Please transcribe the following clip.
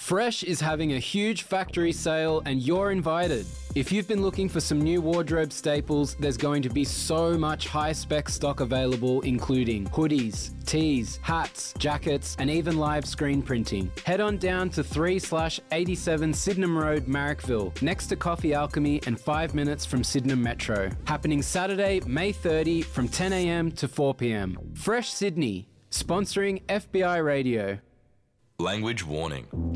Fresh is having a huge factory sale and you're invited. If you've been looking for some new wardrobe staples, there's going to be so much high-spec stock available, including hoodies, tees, hats, jackets, and even live screen printing. Head on down to 3/87 Sydenham Road, Marrickville, next to Coffee Alchemy and 5 minutes from Sydenham Metro. Happening Saturday, May 30 from 10 a.m. to 4 p.m. Fresh Sydney, sponsoring FBI Radio. Language warning.